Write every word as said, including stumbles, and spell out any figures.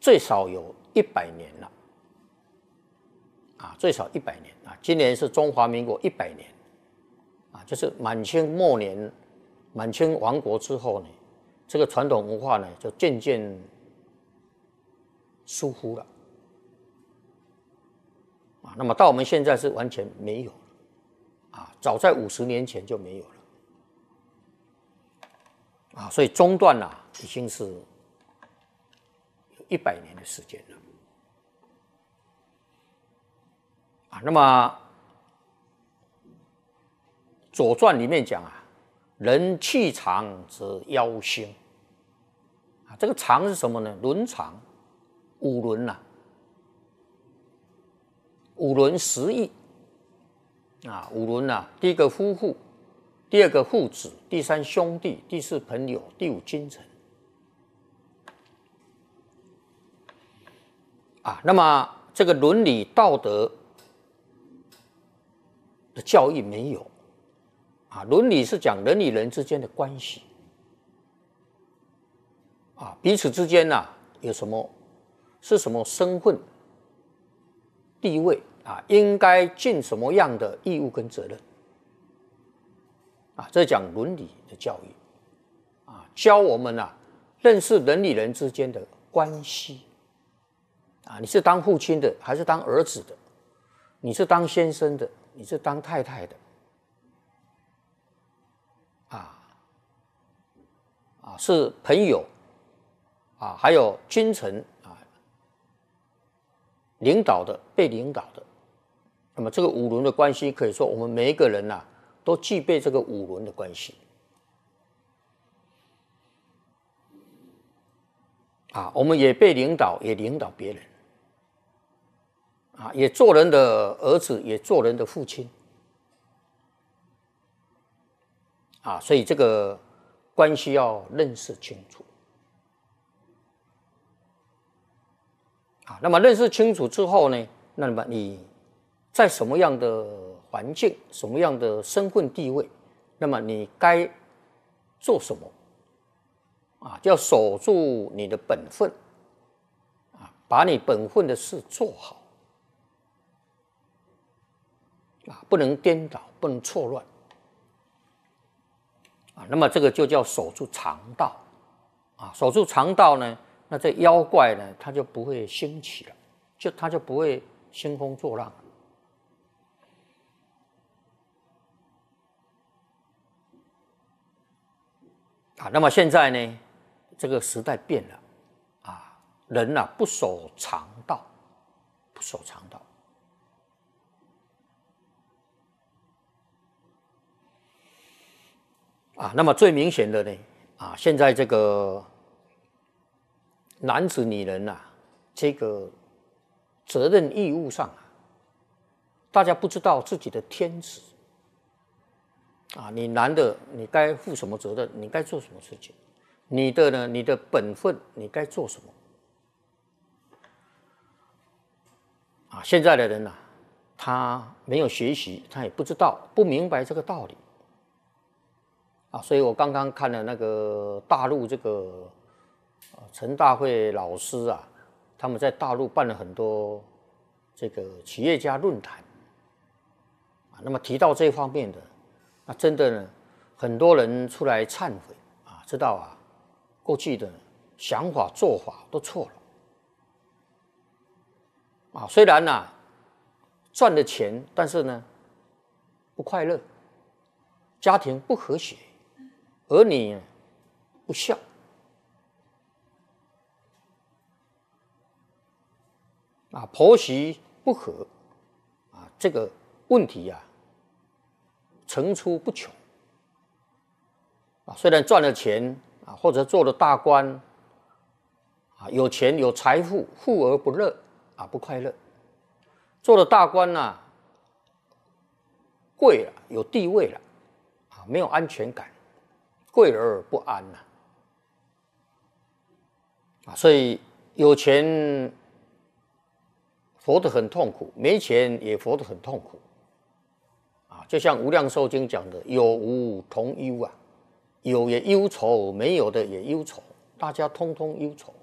最少有一百年了，啊，最少一百年啊！今年是中华民国一百年，啊，就是满清末年，满清亡国之后呢，这个传统文化呢就渐渐疏忽了，啊，那么到我们现在是完全没有了，啊，早在五十年前就没有了，啊，所以中断了，已经是有一百年的时间了。啊，那么《左传》里面讲啊，人气长则夭星。啊，这个长是什么呢？轮长，五轮呐、啊，五轮十亿啊，五轮呐、啊，第一个夫妇，第二个父子，第三兄弟，第四朋友，第五君臣。啊，那么这个伦理道德的教育没有啊，伦理是讲人与人之间的关系啊，彼此之间呐、啊、有什么是什么身份地位啊，应该尽什么样的义务跟责任啊，这讲伦理的教育啊，教我们啊认识人与人之间的关系啊，你是当父亲的还是当儿子的，你是当先生的你是当太太的，啊啊，是朋友啊，还有君臣啊，领导的、被领导的。那么这个五伦的关系，可以说我们每一个人呐、啊，都具备这个五伦的关系。啊，我们也被领导，也领导别人。啊，也做人的儿子，也做人的父亲，啊，所以这个关系要认识清楚，啊，那么认识清楚之后呢，那么你在什么样的环境、什么样的身份地位，那么你该做什么，啊，就要守住你的本分，啊，把你本分的事做好。啊，不能颠倒，不能错乱，啊，那么这个就叫守住常道，啊，守住常道呢，那这妖怪呢，它就不会兴起了，就它就不会兴风作浪了。啊，那么现在呢，这个时代变了，啊，人啊不守常道，不守常道。啊，那么最明显的呢，啊，现在这个男子女人啊，这个责任义务上啊，大家不知道自己的天职啊，你男的你该负什么责任，你该做什么事情，你的呢，你的本分你该做什么啊？现在的人啊，他没有学习，他也不知道，不明白这个道理。啊，所以我刚刚看了那个大陆这个陈大会老师啊，他们在大陆办了很多这个企业家论坛啊，那么提到这方面的，那真的呢，很多人出来忏悔啊，知道啊，过去的想法做法都错了啊，虽然呢、啊、赚了钱，但是呢不快乐，家庭不和谐。儿女不孝，啊，婆媳不和，啊，这个问题啊，层出不穷。啊，虽然赚了钱啊，或者做了大官，啊，有钱有财富，富而不乐，啊，不快乐。做了大官啊，贵了，有地位了，啊，没有安全感。贵而不安呐、啊，所以有钱活得很痛苦，没钱也活得很痛苦，啊，就像《无量寿经》讲的，有无同忧啊，有也忧愁，没有的也忧愁，大家通通忧愁。